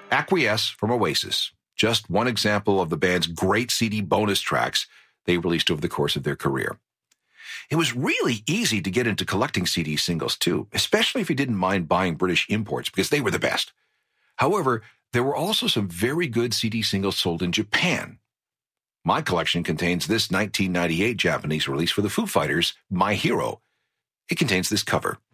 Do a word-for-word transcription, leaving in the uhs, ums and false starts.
Acquiesce from Oasis, just one example of the band's great C D bonus tracks they released over the course of their career. It was really easy to get into collecting C D singles too, especially if you didn't mind buying British imports because they were the best. However, there were also some very good C D singles sold in Japan. My collection contains this nineteen ninety-eight Japanese release for the Foo Fighters, My Hero. It contains this cover.